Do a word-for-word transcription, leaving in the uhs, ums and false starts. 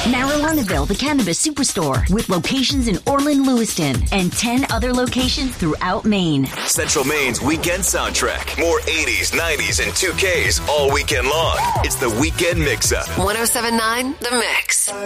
Marijuanaville, the Cannabis Superstore, with locations in Orland, Lewiston, and ten other locations throughout Maine. Central Maine's weekend soundtrack. More eighties, nineties, and two Ks all weekend long. It's the Weekend Mix-Up. one oh seven point nine The Mix.